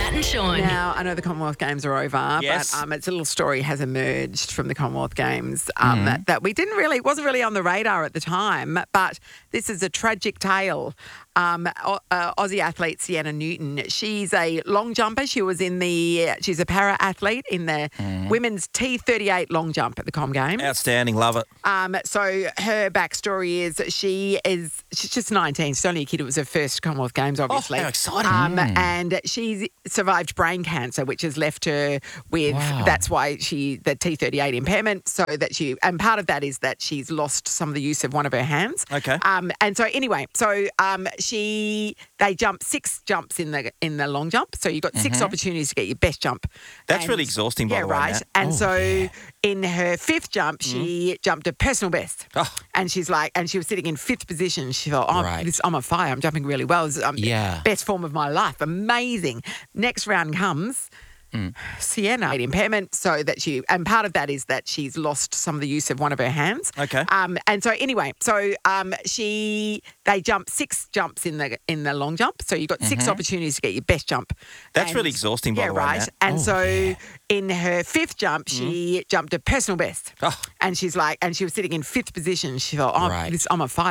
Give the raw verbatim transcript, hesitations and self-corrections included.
Matt and Sean. Now, I know the Commonwealth Games are over, Yes. but um, it's a little story has emerged from the Commonwealth Games um, that, that we didn't really, wasn't really on the radar at the time, but this is a tragic tale. Um, uh, Aussie athlete Sienna Newton, she's a long jumper. She was in the, she's a para athlete in the women's T thirty-eight long jump at the Com Games. Outstanding, love it. Um, so her backstory is she is she's just nineteen. She's only a kid. It was her first Commonwealth Games, obviously. Oh, how exciting. Um, And she's survived brain cancer, which has left her with. Wow. That's why she the T thirty-eight impairment. So that she and part of that is that she's lost some of the use of one of her hands. Okay. Um, and so anyway, so um, she they jump six jumps in the in the long jump. So you've got six opportunities to get your best jump. That's And- really exhausting, by yeah, the way, right. Matt. And Oh, so yeah. in her fifth jump, she jumped a personal best. Oh. And she's like, and she was sitting in fifth position. She thought, oh, Right. this, I'm on fire. I'm jumping really well. This is, um, Yeah. best form of my life. Amazing. Next round comes. Sienna had impairment, so that she, and part of that is that she's lost some of the use of one of her hands. Okay. Um, and so anyway, so um, she, they jump six jumps in the in the long jump. So you've got six opportunities to get your best jump. That's And- really exhausting, by yeah, the way, right. Matt. And Oh, so yeah. in her fifth jump, she jumped a personal best. Oh. And she's like, and she was sitting in fifth position. She thought, oh, Right. this, I'm on fire.